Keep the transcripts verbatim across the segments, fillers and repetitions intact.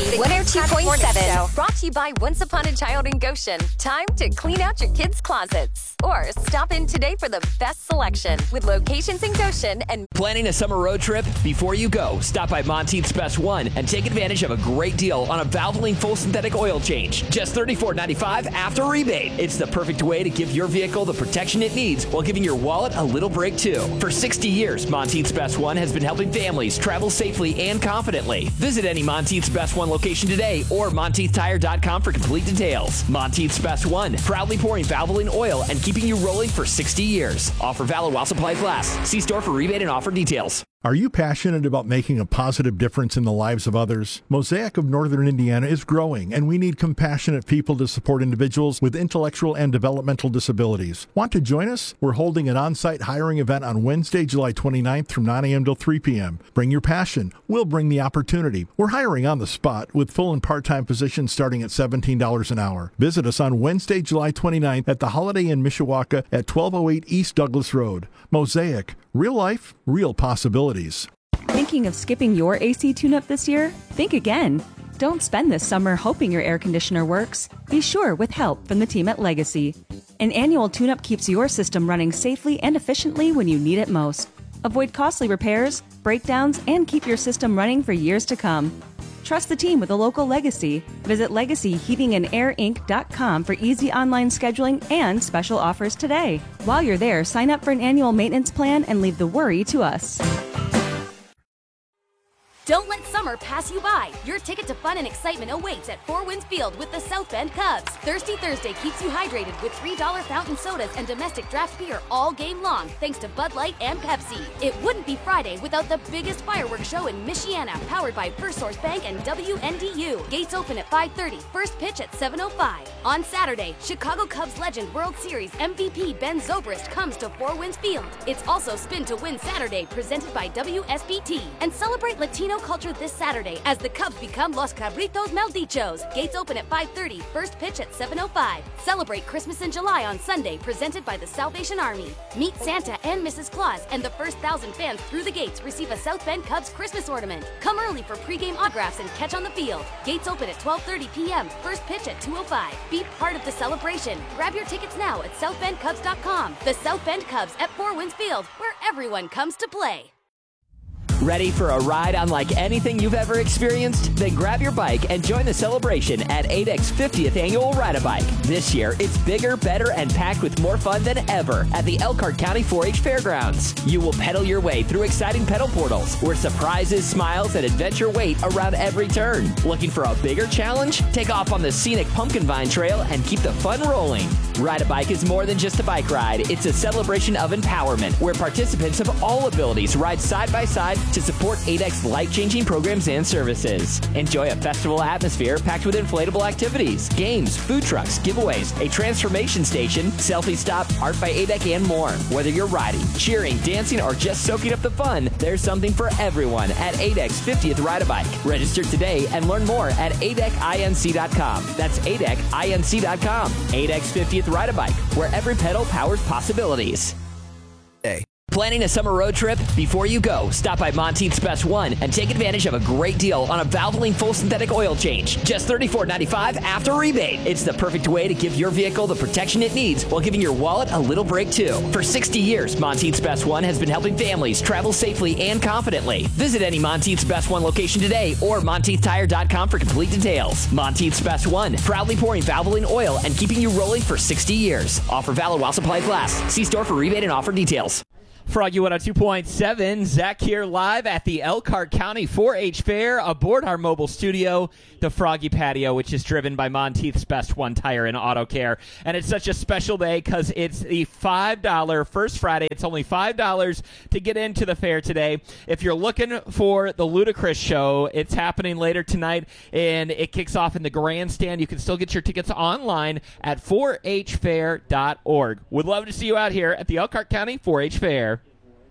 one oh two point seven. Brought to you by Once Upon a Child in Goshen. Time to clean out your kids' closets. Or stop in today for the best selection with locations in Goshen and... Planning a summer road trip? Before you go, stop by Monteith's Best One and take advantage of a great deal on a Valvoline full synthetic oil change. Just thirty-four ninety-five after rebate. It's the perfect way to give your vehicle the protection it needs while giving your wallet a little break too. For sixty years, Monteith's Best One has been helping families travel safely and confidently. Visit any Monteith's Best One location today or Monteith Tire dot com for complete details. Monteith's Best One, proudly pouring Valvoline oil and keeping you rolling for sixty years. Offer valid while supplies last. See store for rebate and offer details. Are you passionate about making a positive difference in the lives of others? Mosaic of Northern Indiana is growing, and we need compassionate people to support individuals with intellectual and developmental disabilities. Want to join us? We're holding an on-site hiring event on Wednesday, July twenty-ninth from nine a.m. till three p.m. Bring your passion. We'll bring the opportunity. We're hiring on the spot with full and part-time positions starting at seventeen dollars an hour. Visit us on Wednesday, July twenty-ninth at the Holiday Inn Mishawaka at twelve oh eight East Douglas Road. Mosaic. Real life, real possibilities. Thinking of skipping your A C tune-up this year? Think again. Don't spend this summer hoping your air conditioner works. Be sure with help from the team at Legacy. An annual tune-up keeps your system running safely and efficiently when you need it most. Avoid costly repairs, breakdowns, and keep your system running for years to come. Trust the team with a local Legacy. Visit legacy heating and air inc dot com for easy online scheduling and special offers today. While you're there, sign up for an annual maintenance plan and leave the worry to us. Don't let summer pass you by. Your ticket to fun and excitement awaits at Four Winds Field with the South Bend Cubs. Thirsty Thursday keeps you hydrated with three dollar fountain sodas and domestic draft beer all game long, thanks to Bud Light and Pepsi. It wouldn't be Friday without the biggest fireworks show in Michiana, powered by First Source Bank and W N D U. Gates open at five thirty, first pitch at seven oh five. On Saturday, Chicago Cubs legend World Series M V P Ben Zobrist comes to Four Winds Field. It's also Spin to Win Saturday, presented by W S B T. And celebrate Latino culture this Saturday as the Cubs become Los Cabritos Maldichos. Gates open at five thirty, first pitch at seven oh five. Celebrate Christmas in July on Sunday, presented by the Salvation Army. Meet Santa and Missus Claus, and the first thousand fans through the gates receive a South Bend Cubs Christmas ornament. Come early for pregame autographs and catch on the field. Gates open at twelve thirty p.m., first pitch at two oh five. Be part of the celebration. Grab your tickets now at south bend cubs dot com. The South Bend Cubs at Four Winds Field, where everyone comes to play. Ready for a ride unlike anything you've ever experienced? Then grab your bike and join the celebration at A D E C's fiftieth Annual Ride-A-Bike. This year, it's bigger, better, and packed with more fun than ever at the Elkhart County four H Fairgrounds. You will pedal your way through exciting pedal portals where surprises, smiles, and adventure wait around every turn. Looking for a bigger challenge? Take off on the scenic Pumpkin Vine Trail and keep the fun rolling. Ride-A-Bike is more than just a bike ride. It's a celebration of empowerment where participants of all abilities ride side by side to support A D E C's life-changing programs and services. Enjoy a festival atmosphere packed with inflatable activities, games, food trucks, giveaways, a transformation station, selfie stop, art by A D E C, and more. Whether you're riding, cheering, dancing, or just soaking up the fun, there's something for everyone at A D E C's fiftieth Ride-A-Bike. Register today and learn more at A D E C inc dot com. That's A D E C inc dot com. A D E C's fiftieth Ride-A-Bike, where every pedal powers possibilities. Hey. Planning a summer road trip? Before you go, stop by Monteith's Best One and take advantage of a great deal on a Valvoline full synthetic oil change. Just thirty-four ninety-five after rebate. It's the perfect way to give your vehicle the protection it needs while giving your wallet a little break too. For sixty years, Monteith's Best One has been helping families travel safely and confidently. Visit any Monteith's Best One location today or Monteith Tire dot com for complete details. Monteith's Best One, proudly pouring Valvoline oil and keeping you rolling for sixty years. Offer valid while supplies last. See store for rebate and offer details. Froggy one oh two point seven, Zach here live at the Elkhart County four H Fair aboard our mobile studio, the Froggy Patio, which is driven by Monteith's Best One Tire and Auto Care. And it's such a special day because it's the five dollar First Friday. It's only five dollars to get into the fair today. If you're looking for the Ludacris show, it's happening later tonight, and it kicks off in the grandstand. You can still get your tickets online at four h fair dot org. Would love to see you out here at the Elkhart County four H Fair.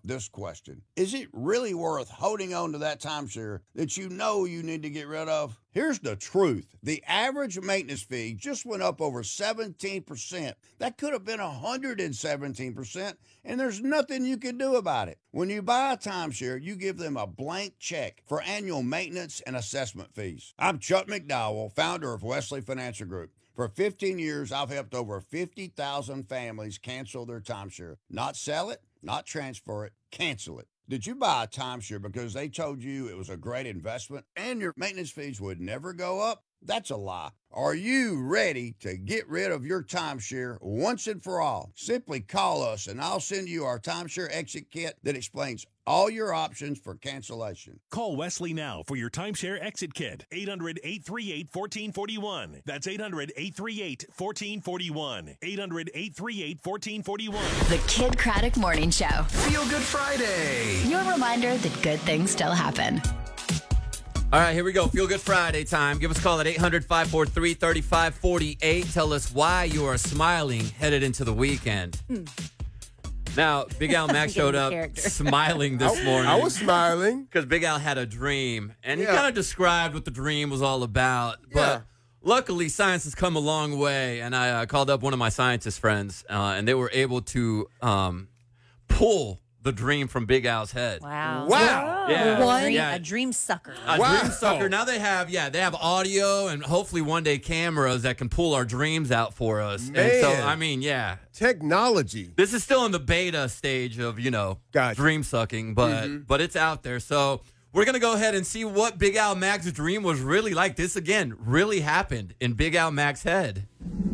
this question. Is it really worth holding on to that timeshare that you know you need to get rid of? Here's the truth. The average maintenance fee just went up over seventeen percent. That could have been one hundred seventeen percent, and there's nothing you can do about it. When you buy a timeshare, you give them a blank check for annual maintenance and assessment fees. I'm Chuck McDowell, founder of Wesley Financial Group. For fifteen years, I've helped over fifty thousand families cancel their timeshare. Not sell it, not transfer it, cancel it. Did you buy a timeshare because they told you it was a great investment and your maintenance fees would never go up? That's a lie. Are you ready to get rid of your timeshare once and for all? Simply call us and I'll send you our timeshare exit kit that explains all your options for cancellation. Call Wesley now for your timeshare exit kit. eight hundred, eight three eight, one four four one. That's eight hundred, eight three eight, one four four one. eight hundred, eight three eight, one four four one. The Kid Craddock Morning Show. Feel Good Friday. Your reminder that good things still happen. All right, here we go. Feel Good Friday time. Give us a call at eight hundred, five four three, three five four eight. Tell us why you are smiling headed into the weekend. Hmm. Now, Big Al Mac showed up smiling this I, morning. I was smiling. Because Big Al had a dream, and yeah. he kind of described what the dream was all about. But yeah. luckily, science has come a long way, and I uh, called up one of my scientist friends, uh, and they were able to um, pull the dream from Big Al's head. Wow. Wow. Yeah. One, yeah. a dream sucker. A wow. dream sucker. Now they have, yeah, they have audio and hopefully one day cameras that can pull our dreams out for us. Man. And so, I mean, yeah. Technology. This is still in the beta stage of, you know, gotcha. dream sucking, but mm-hmm. but it's out there. So we're going to go ahead and see what Big Al Mac's dream was really like. This, again, really happened in Big Al Mac's head.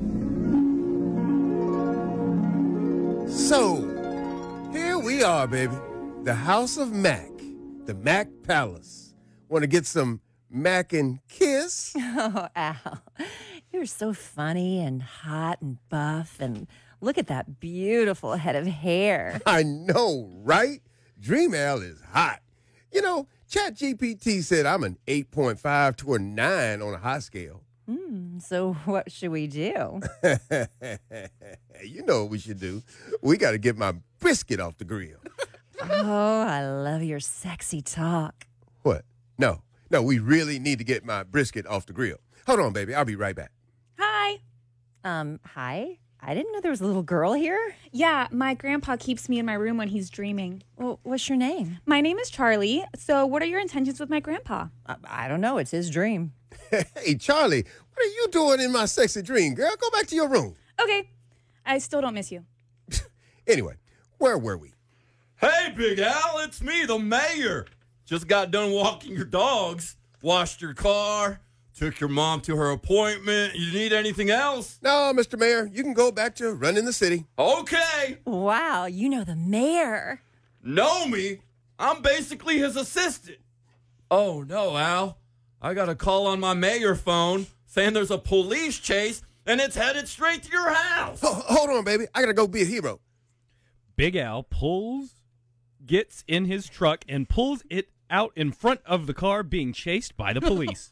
So, here we are, baby. The House of Mac, the Mac Palace. Want to get some Mac and kiss? Oh, Al, you're so funny and hot and buff, and look at that beautiful head of hair. I know, right? Dream Al is hot. You know, ChatGPT said I'm an eight point five to a nine on a high scale. Mm, so what should we do? You know what we should do. We got to get my brisket off the grill. Oh, I love your sexy talk. What? No. No, we really need to get my brisket off the grill. Hold on, baby. I'll be right back. Hi. Um, hi? I didn't know there was a little girl here. Yeah, my grandpa keeps me in my room when he's dreaming. Well, what's your name? My name is Charlie. So what are your intentions with my grandpa? I, I don't know. It's his dream. Hey, Charlie, what are you doing in my sexy dream, girl? Go back to your room. Okay. I still don't miss you. Anyway, where were we? Hey, Big Al, it's me, the mayor. Just got done walking your dogs, washed your car, took your mom to her appointment. You need anything else? No, Mister Mayor, you can go back to running the city. Okay. Wow, you know the mayor. Know me? I'm basically his assistant. Oh, no, Al. I got a call on my mayor phone saying there's a police chase and it's headed straight to your house. Oh, hold on, baby. I got to go be a hero. Big Al pulls, gets in his truck, and pulls it out in front of the car being chased by the police.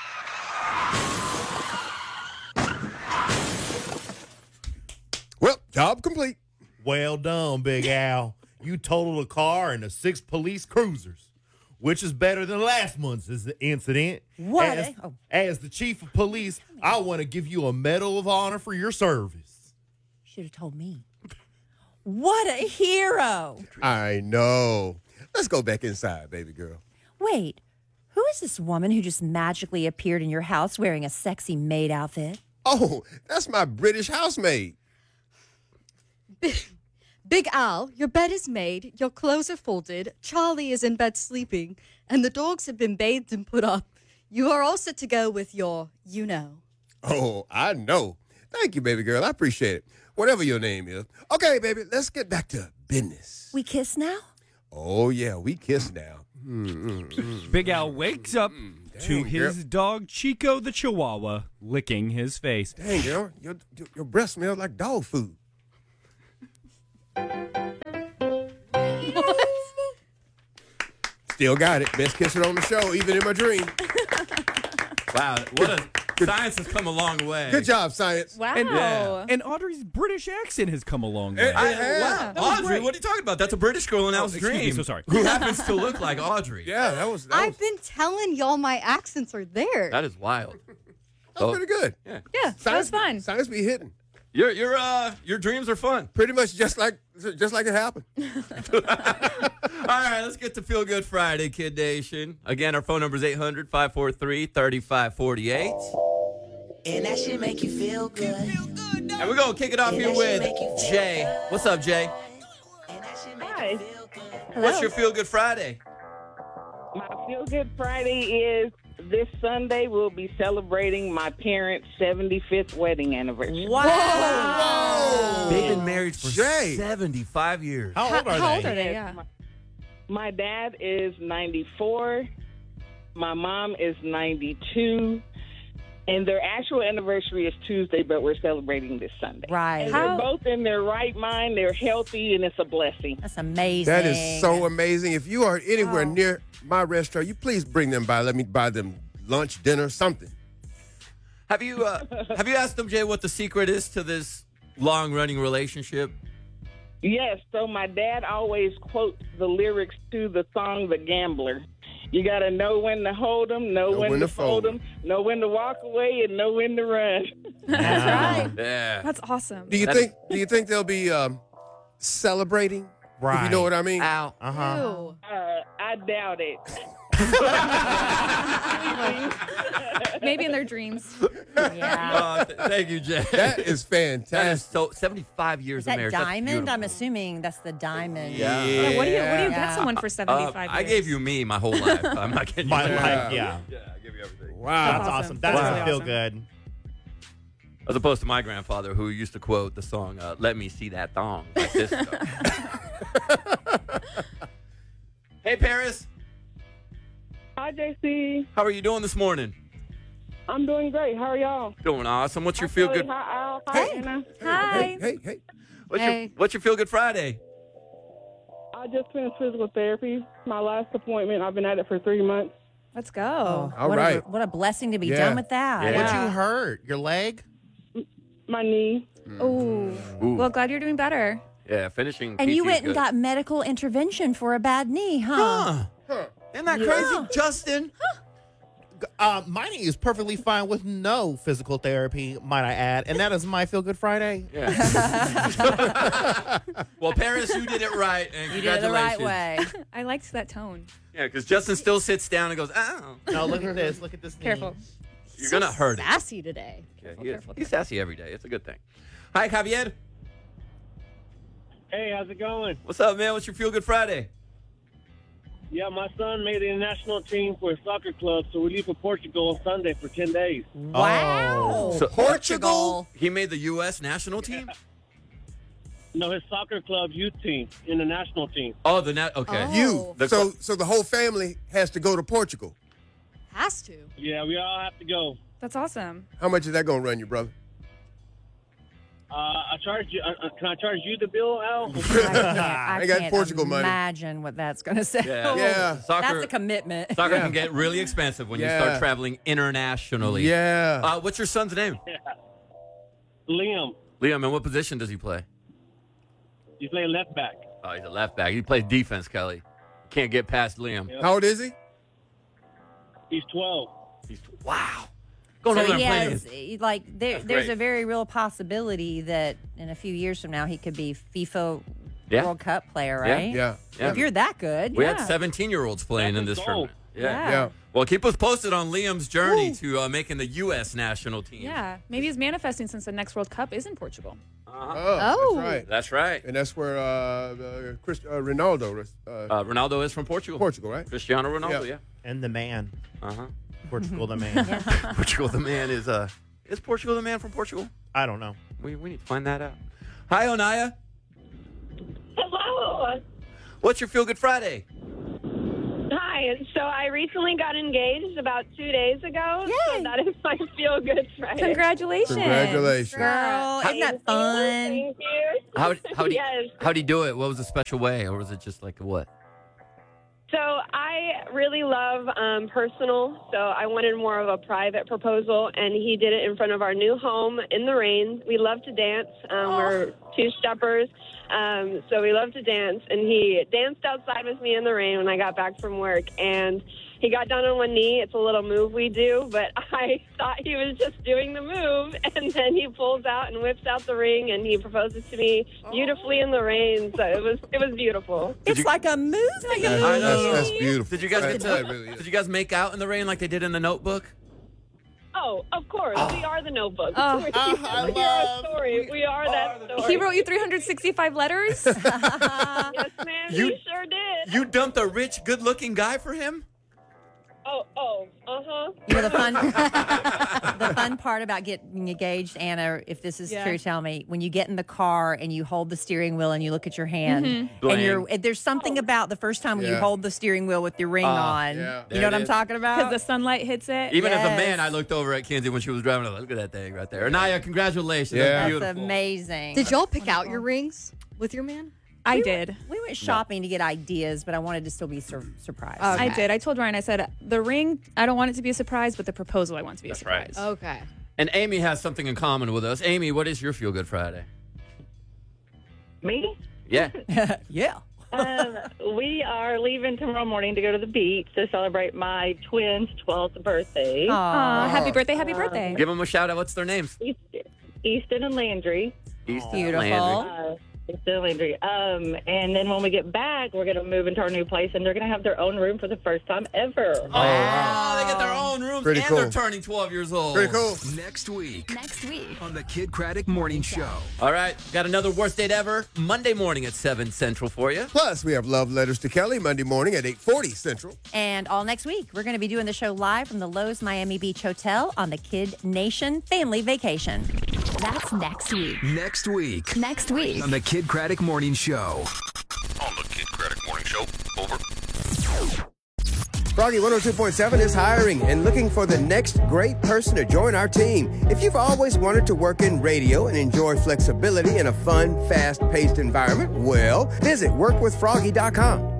Well, job complete. Well done, Big Al. You totaled a car and the six police cruisers, which is better than last month's incident. What? As, oh. as the chief of police, I want to give you a Medal of Honor for your service. Should have told me. What a hero. I know. Let's go back inside, baby girl. Wait, who is this woman who just magically appeared in your house wearing a sexy maid outfit? Oh, that's my British housemaid. Big Al, your bed is made, your clothes are folded, Charlie is in bed sleeping, and the dogs have been bathed and put up. You are all set to go with your, you know. Oh, I know. Thank you, baby girl. I appreciate it. Whatever your name is. Okay, baby, let's get back to business. We kiss now? Oh, yeah, we kiss now. Mm, mm, mm, Big Al wakes up mm, to dang, his girl. dog, Chico the Chihuahua, licking his face. Dang, girl, your, your, your breath smells like dog food. What? Still got it. Best kisser on the show, even in my dream. Wow, what a Science has come a long way. Good job, science. Wow. And, Yeah. and Audrey's British accent has come a long way. It- I, it has. wow, That was Audrey, great. what are you talking about? That's a British girl in Oh, Al's excuse me, dream. so sorry. Who happens to look like Audrey. Yeah, that was. That was, I've been telling y'all my accents are there. That is wild. that was pretty good. Yeah. Yeah, that was fun. Science be hitting. Your your uh your dreams are fun. Pretty much just like just like it happened. All right, let's get to Feel Good Friday, Kid Nation. Again, our phone number is eight hundred, five four three, three five four eight. And that should make you feel good. And we're going to kick it off here with Jay. What's up, Jay? Hi. What's your Feel Good Friday? My Feel Good Friday is this Sunday we'll be celebrating my parents' seventy-fifth wedding anniversary. Wow. They've been married for Jay. seventy-five years. How old are How they? old are they? Yeah. My, my dad is ninety-four. My mom is ninety-two. And their actual anniversary is Tuesday, but we're celebrating this Sunday. Right. And How- they're both in their right mind. They're healthy, and it's a blessing. That's amazing. That is so amazing. If you are anywhere Oh. near my restaurant, you please bring them by. Let me buy them lunch, dinner, something. Have you uh, have you asked them, Jay, what the secret is to this long-running relationship? Yes, so my dad always quotes the lyrics to the song The Gambler. You got to know when to hold 'em, know, when, to fold 'em, know when to walk away, and know when to run. That's right. Yeah. That's awesome. Do you That's- think? Do you think they'll be um, celebrating? Right. If you know what I mean? Ow. Uh huh. Ew. Uh, I doubt it. Maybe in their dreams. Yeah. Uh, th- thank you, Jay. That is fantastic. That is so seventy-five years Is of that marriage. That's diamond? beautiful. I'm assuming that's the diamond. Yeah. Yeah, what do you what do you Yeah. get someone for Uh, seventy-five I years? gave you me my whole life. I'm not kidding. My you. life, yeah. Yeah, I give you everything. Wow. That's awesome. awesome. That's That's gonna really feel awesome. good. As opposed to my grandfather, who used to quote the song uh, "Let Me See That Thong" like this. Hey, Paris. Hi, J C. How are you doing this morning? I'm doing great. How are y'all? Doing awesome. What's your feel good? Hi, Al. Hi, Anna. Hi. Hey, hey, hey. What's Hey. your What's your feel good Friday? I just finished physical therapy. My last appointment. I've been at it for three months. Let's go. Oh, All what right. A, what a blessing to be Yeah. done with that. Yeah. What'd you hurt? Your leg? My knee. Ooh. Ooh. Well, glad you're doing better. Yeah, finishing. And P T you is went and good. got medical intervention for a bad knee, huh? Huh. Isn't that crazy, Justin? Uh, my knee is perfectly fine with no physical therapy, might I add. And that is my Feel Good Friday. Yeah. Well, Paris, you did it right, and You did it the right congratulations. way. I liked that tone. Yeah, because Justin still sits down and goes, "Oh, No, look at this. Look at this knee. Careful. you're gonna hurt it." Sassy today. Yeah, he is. He's sassy every day. It's a good thing. Hi, Javier. Hey, how's it going? What's up, man? What's your Feel Good Friday? Yeah, my son made the national team for a soccer club, so we leave for Portugal on Sunday for ten days. Wow. So- Portugal. He made the U S national team? No, his soccer club youth team in the national team. Oh, the net. Okay. You. The so, cl- so the whole family has to go to Portugal. Has to. Yeah, we all have to go. That's awesome. How much is that going to run you, brother? Uh, I charge you. Uh, uh, can I charge you the bill, Al? I can't, I I got can't Portugal money. imagine what that's going to say. Yeah. Yeah. Soccer- That's a commitment. Soccer Yeah. can get really expensive when you Yeah. start traveling internationally. Yeah. Uh, what's your son's name? Liam, Liam, and what position does he play? you play left back. Oh, he's a left back. He plays defense, Kelly. Can't get past Liam. Yep. How old is he? He's twelve. He's, wow. Going So over there he and has, playing. like, there, That's there's great. a very real possibility that in a few years from now he could be FIFA Yeah. World Cup player, Yeah. right? Yeah. Yeah. If you're that good, We yeah. had seventeen-year-olds playing in That's this a goal. tournament. Yeah. Yeah. Well, keep us posted on Liam's journey to uh, making the U S national team. Yeah. Maybe he's manifesting since the next World Cup is in Portugal. Uh-huh. Oh, Oh. that's right. That's right. And that's where uh, uh, Chris, uh, Ronaldo, uh, Uh, Ronaldo is from Portugal. Portugal, right? Cristiano Ronaldo, Yeah. yeah. And the man. Uh-huh. Portugal, the man. Portugal the man is uh is Portugal the man from Portugal? I don't know. We we need to find that out. Hi, Onaya. Hello. What's your Feel Good Friday? Hi. So I recently got engaged about two days ago. So that is my feel good Friday. Congratulations. Congratulations. Girl, isn't that fun? Thank you. How how do you, Yes. how do you do it? What was the special way, or was it just like what? So I really love um, personal, so I wanted more of a private proposal, and he did it in front of our new home in the rain. We love to dance. Um, we're two-steppers, um, so we love to dance, and he danced outside with me in the rain when I got back from work, and he got down on one knee. It's a little move we do, but I thought he was just doing the move, and then he pulls out and whips out the ring, and he proposes to me beautifully in the rain. So it was it was beautiful. It's you, like a movie. I know. That's, that's beautiful. Did you guys get to, that really is. Did you guys make out in the rain like they did in The Notebook? Oh, of course. Oh. We are the Notebook. Oh. we, Oh, we are a story. We are that story. He wrote you three hundred sixty-five letters? Yes, ma'am. You- he sure did. You dumped a rich, good-looking guy for him? Oh, oh, uh-huh. You know, the fun the fun part about getting engaged, Anna, if this is Yeah. true, tell me, when you get in the car and you hold the steering wheel and you look at your hand, Mhm. and you're and there's something about the first time when you Yeah. hold the steering wheel with your ring Uh, on. yeah. You There know what it I'm is. talking about? Because the sunlight hits it. Even as a Yes. man, I looked over at Kenzie when she was driving. I was like, look at that thing right there. Naya, congratulations. Yeah. That's That's beautiful. amazing. Did y'all pick out your rings with your man? I We did. Went, we went shopping to get ideas, but I wanted to still be sur- surprised. I did. I told Ryan, I said, the ring, I don't want it to be a surprise, but the proposal, I want to be a surprise. Okay. And Amy has something in common with us. Amy, what is your Feel Good Friday? Me? Yeah. yeah. um, we are leaving tomorrow morning to go to the beach to celebrate my twins' twelfth birthday. Aw, happy birthday, happy birthday. Give them a shout out. What's their names? Easton and Landry. Easton Beautiful. Landry. Uh, Easton and Landry. Um, and then when we get back, we're going to move into our new place, and they're going to have their own room for the first time ever. Oh, wow. They get their own rooms, Pretty and cool. they're turning twelve years old. Pretty cool. Next week Next week. on the Kid Craddock Morning Show. All right, got another worst date ever Monday morning at seven Central for you. Plus, we have Love Letters to Kelly Monday morning at eight forty Central. And all next week, we're going to be doing the show live from the Lowe's Miami Beach Hotel on the Kid Nation Family Vacation. That's next week. Next week Next week. on the Kid Craddock Morning Show. On the Kid Craddock Morning Show. Over. Froggy one oh two point seven is hiring and looking for the next great person to join our team. If you've always wanted to work in radio and enjoy flexibility in a fun, fast-paced environment, well, visit work with froggy dot com.